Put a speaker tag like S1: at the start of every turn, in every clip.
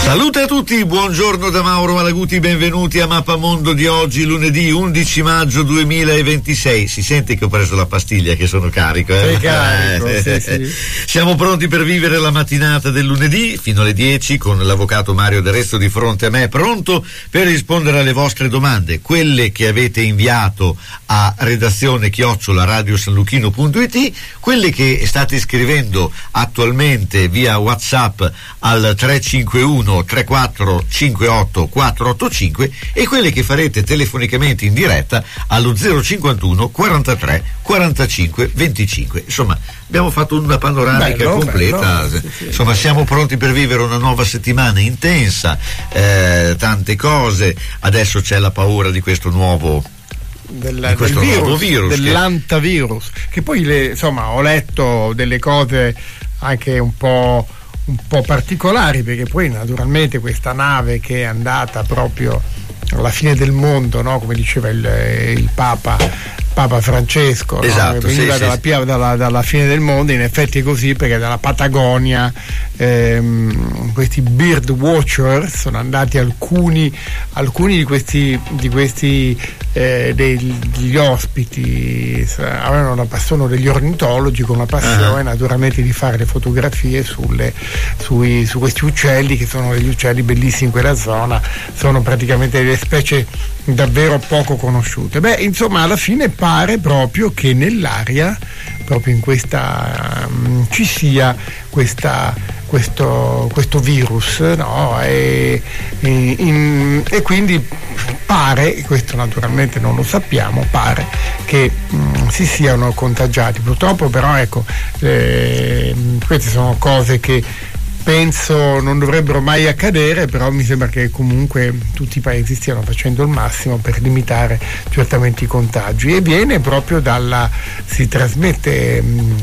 S1: Salute a tutti, buongiorno da Mauro Malaguti, benvenuti a Mappamondo di oggi, lunedì 11 maggio 2026. Si sente che ho preso la pastiglia, che sono carico,
S2: Sei carico, sì.
S1: Siamo pronti per vivere la mattinata del lunedì fino alle 10 con l'avvocato Mario D'Arezzo di fronte a me, pronto per rispondere alle vostre domande, quelle che avete inviato a redazione@radiosanluchino.it, quelle che state scrivendo attualmente via WhatsApp al 351 34 58 485 e quelle che farete telefonicamente in diretta allo 051 43 45 25. Insomma, abbiamo fatto una panoramica completa.
S2: Bello.
S1: Insomma, siamo pronti per vivere una nuova settimana intensa, tante cose. Adesso c'è la paura di questo nuovo nuovo virus,
S2: dell'antavirus, che poi ho letto delle cose anche un po' particolari, perché poi naturalmente questa nave che è andata proprio alla fine del mondo, no? Come diceva il Papa Francesco,
S1: esatto,
S2: no? Che veniva dalla fine del mondo, in effetti è così, perché dalla Patagonia questi bird watchers sono andati, alcuni di questi degli ospiti sono degli ornitologi con la passione naturalmente di fare le fotografie su questi uccelli, che sono degli uccelli bellissimi in quella zona, sono praticamente delle specie davvero poco conosciute. Insomma, alla fine pare proprio che nell'aria, proprio in questa ci sia questo virus, no? E quindi pare, questo naturalmente non lo sappiamo, pare che si siano contagiati. Purtroppo però queste sono cose che penso non dovrebbero mai accadere, però mi sembra che comunque tutti i paesi stiano facendo il massimo per limitare certamente i contagi, e viene proprio si trasmette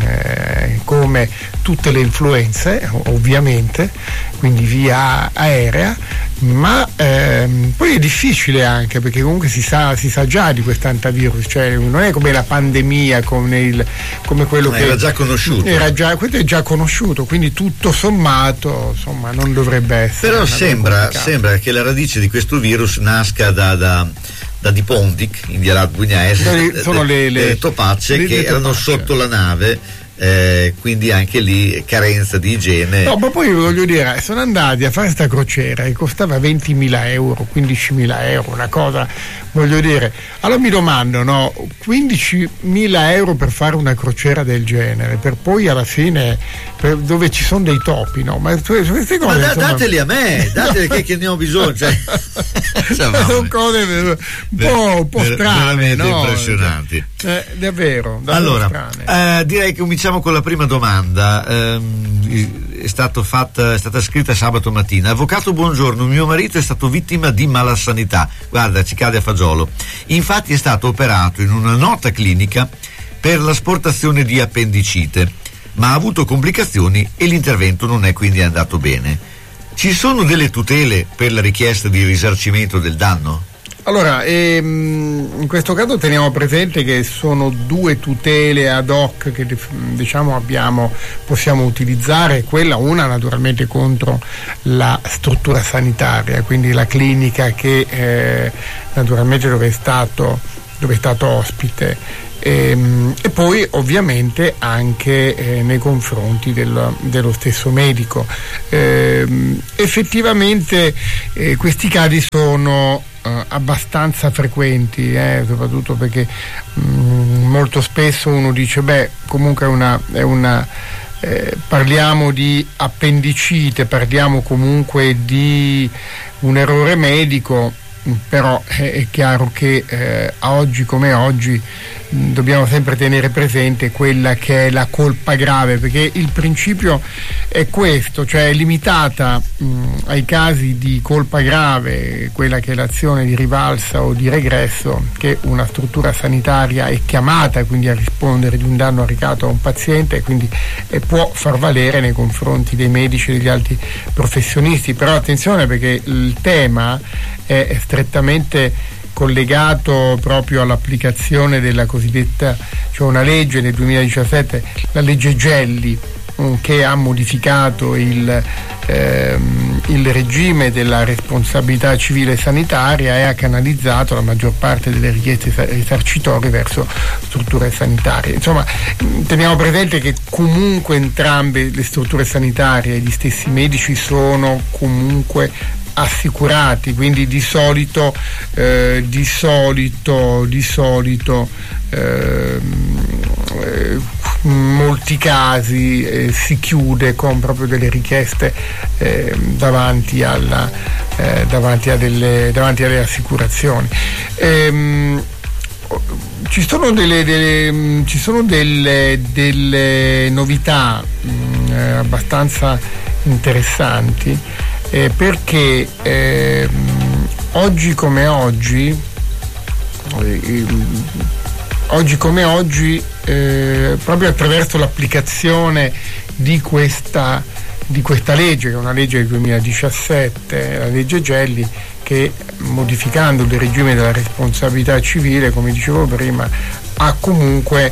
S2: come tutte le influenze, ovviamente, quindi via aerea, ma poi è difficile anche, perché comunque si sa già di quest'antavirus, cioè non è come la pandemia, come quello che
S1: era già conosciuto.
S2: Questo è già conosciuto, quindi tutto sommato, insomma, non dovrebbe essere.
S1: Però sembra che la radice di questo virus nasca da Dipondic, in Dialat Bugnaes,
S2: sono le
S1: topacce che erano sotto la nave. Quindi anche lì carenza di igiene.
S2: No, ma poi voglio dire, sono andati a fare sta crociera che costava 20.000 euro, 15.000 euro, una cosa, voglio dire, allora mi domando, no, 15.000 euro per fare una crociera del genere, per poi alla fine dove ci sono dei topi, no? Ma queste cose,
S1: dateli a me, dateli che ne ho bisogno,
S2: sono cose un po' strane,
S1: veramente impressionanti,
S2: davvero
S1: allora
S2: strane.
S1: Direi che cominciamo con la prima domanda. È stata scritta sabato mattina. Avvocato, buongiorno, mio marito è stato vittima di malasanità, guarda, ci cade a fagiolo, infatti è stato operato in una nota clinica per l'asportazione di appendicite, ma ha avuto complicazioni e l'intervento non è quindi andato bene. Ci sono delle tutele per la richiesta di risarcimento del danno?
S2: Allora, in questo caso teniamo presente che sono due tutele ad hoc che possiamo utilizzare, una naturalmente contro la struttura sanitaria, quindi la clinica che naturalmente dove è stato ospite, e poi ovviamente anche nei confronti dello stesso medico. Effettivamente questi casi sono abbastanza frequenti, soprattutto perché molto spesso uno dice comunque parliamo di appendicite, parliamo comunque di un errore medico, però è chiaro che oggi come oggi dobbiamo sempre tenere presente quella che è la colpa grave, perché il principio è questo, cioè è limitata ai casi di colpa grave, quella che è l'azione di rivalsa o di regresso che una struttura sanitaria è chiamata quindi a rispondere di un danno arrecato a un paziente, e quindi può far valere nei confronti dei medici e degli altri professionisti. Però attenzione, perché il tema è strettamente collegato proprio all'applicazione della cosiddetta, cioè una legge nel 2017, la legge Gelli, che ha modificato il regime della responsabilità civile sanitaria e ha canalizzato la maggior parte delle richieste risarcitorie verso strutture sanitarie. Insomma, teniamo presente che comunque entrambe le strutture sanitarie e gli stessi medici sono comunque assicurati, quindi di solito in molti casi si chiude con proprio delle richieste davanti alle assicurazioni. Ci sono delle novità abbastanza interessanti, perché oggi come oggi proprio attraverso l'applicazione di questa legge, che è una legge del 2017, la legge Gelli, che modificando il regime della responsabilità civile, come dicevo prima, ha comunque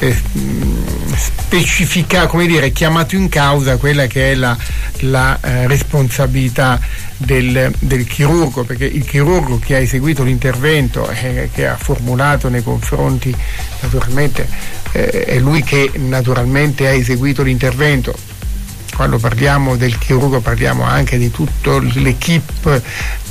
S2: chiamato in causa quella che è la responsabilità del chirurgo, perché il chirurgo che ha eseguito l'intervento, che ha formulato nei confronti, naturalmente è lui che naturalmente ha eseguito l'intervento. Quando parliamo del chirurgo parliamo anche di tutto l'equipe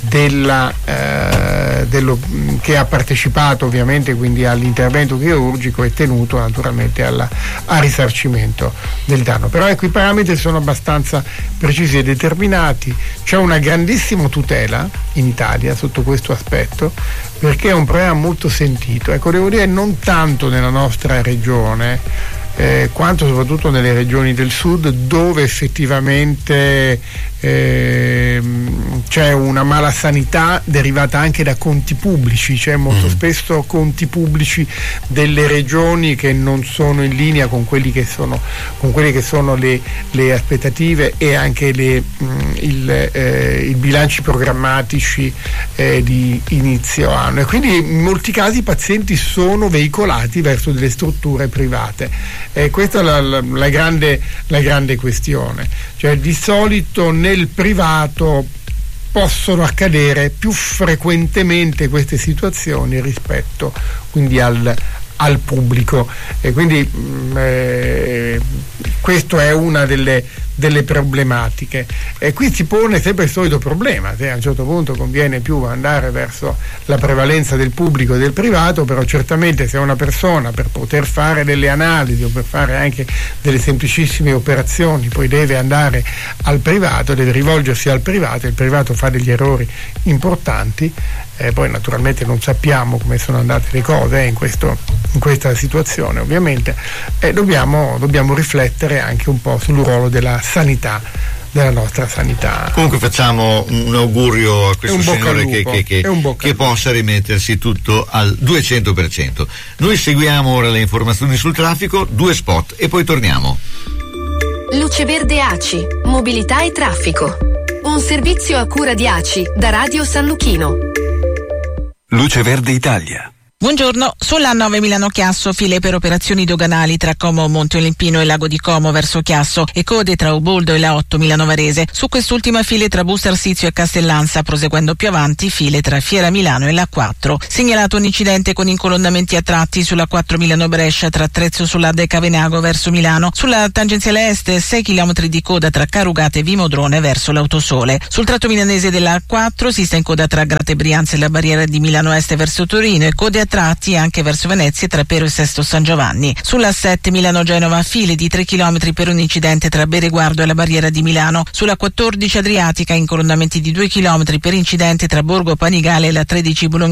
S2: che ha partecipato ovviamente quindi all'intervento chirurgico e tenuto naturalmente al risarcimento del danno. Però ecco, i parametri sono abbastanza precisi e determinati. C'è una grandissima tutela in Italia sotto questo aspetto, perché è un problema molto sentito. Ecco, devo dire non tanto nella nostra regione, quanto soprattutto nelle regioni del sud, dove effettivamente c'è una malasanità derivata anche da conti pubblici. C'è molto spesso conti pubblici delle regioni che non sono in linea con quelli che sono le aspettative e anche i bilanci programmatici di inizio anno, e quindi in molti casi i pazienti sono veicolati verso delle strutture private. Questa è la grande questione, cioè di solito nel privato possono accadere più frequentemente queste situazioni rispetto quindi al pubblico, e quindi questo è una delle problematiche. E qui si pone sempre il solito problema: se a un certo punto conviene più andare verso la prevalenza del pubblico e del privato, però certamente se una persona, per poter fare delle analisi o per fare anche delle semplicissime operazioni, poi deve andare al privato, deve rivolgersi al privato, e il privato fa degli errori importanti, poi naturalmente non sappiamo come sono andate le cose in questa situazione, ovviamente, dobbiamo riflettere anche un po' sul ruolo della sanità, della nostra sanità.
S1: Comunque facciamo un augurio a questo signore che possa rimettersi tutto al 200%. Noi seguiamo ora le informazioni sul traffico, 2 spot e poi torniamo.
S3: Luce Verde ACI, mobilità e traffico. Un servizio a cura di ACI da Radio San Luchino.
S4: Luce Verde Italia.
S5: Buongiorno, sulla 9 Milano-Chiasso file per operazioni doganali tra Como Monte Olimpino e Lago di Como verso Chiasso e code tra Uboldo e la 8 Milano Varese. Su quest'ultima file tra Busto Arsizio e Castellanza, proseguendo più avanti file tra Fiera Milano e la 4. Segnalato un incidente con incolonnamenti a tratti sulla 4 Milano-Brescia tra Trezzo sull'Adda e Cavenago verso Milano. Sulla tangenziale est 6 km di coda tra Carugate e Vimodrone verso l'Autosole. Sul tratto milanese della 4 si sta in coda tra Grate Brianza e la barriera di Milano Est verso Torino e code a tratti anche verso Venezia tra Pero e Sesto San Giovanni. Sulla 7 Milano-Genova file di 3 km per un incidente tra Bereguardo e la barriera di Milano. Sulla 14 Adriatica incolonnamenti di 2 km per incidente tra Borgo Panigale e la 13 Bologna